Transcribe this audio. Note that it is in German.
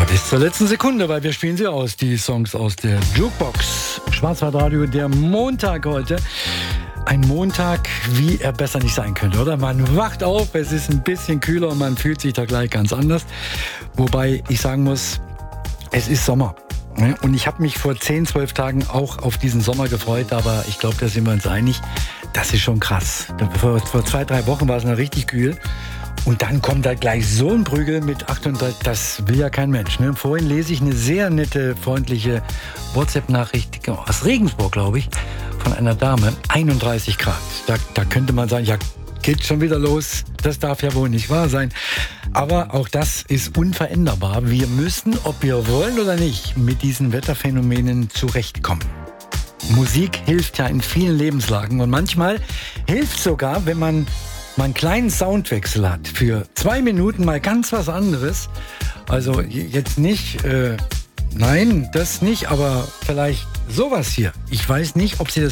Bis zur letzten Sekunde, weil wir spielen sie aus, die Songs aus der Jukebox. Schwarzwaldradio, der Montag heute. Ein Montag, wie er besser nicht sein könnte, oder? Man wacht auf, es ist ein bisschen kühler und man fühlt sich da gleich ganz anders. Wobei ich sagen muss, es ist Sommer. Und ich habe mich vor 10, 12 Tagen auch auf diesen Sommer gefreut, aber ich glaube, da sind wir uns einig, das ist schon krass. Vor 2, 3 Wochen war es noch richtig kühl. Und dann kommt da gleich so ein Prügel mit 38, das will ja kein Mensch. Ne? Vorhin lese ich eine sehr nette, freundliche WhatsApp-Nachricht aus Regensburg, glaube ich, von einer Dame. 31 Grad. Da könnte man sagen, ja, geht schon wieder los. Das darf ja wohl nicht wahr sein. Aber auch das ist unveränderbar. Wir müssen, ob wir wollen oder nicht, mit diesen Wetterphänomenen zurechtkommen. Musik hilft ja in vielen Lebenslagen und manchmal hilft sogar, wenn man mal einen kleinen Soundwechsel hat. Für 2 Minuten mal ganz was anderes. Also jetzt nicht, nein, das nicht, aber vielleicht sowas hier. Ich weiß nicht, ob Sie das